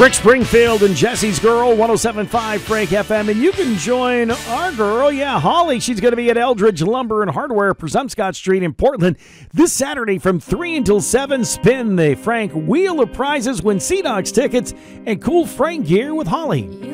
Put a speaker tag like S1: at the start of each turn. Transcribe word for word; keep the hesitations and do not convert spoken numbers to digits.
S1: Rick Springfield and Jesse's Girl, one oh seven point five Frank F M. And you can join our girl, yeah, Holly. She's going to be at Eldridge Lumber and Hardware, Presumpscott Street in Portland this Saturday from three until seven. Spin the Frank Wheel of Prizes, win Sea Dogs tickets, and cool Frank gear with Holly.